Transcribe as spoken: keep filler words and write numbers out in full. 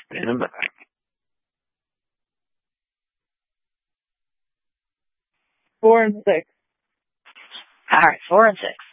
Stand by. Four and six. All right, four and six.